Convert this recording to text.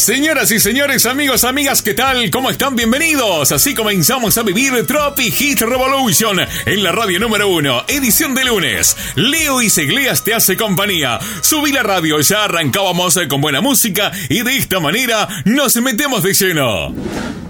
Señoras y señores, amigos, amigas, ¿qué tal? ¿Cómo están? Bienvenidos. Así comenzamos a vivir Tropi Hit Revolution en la radio número 1, edición de lunes. Leo Iglesias te hace compañía. Subí la radio, ya arrancábamos con buena música y de esta manera nos metemos de lleno.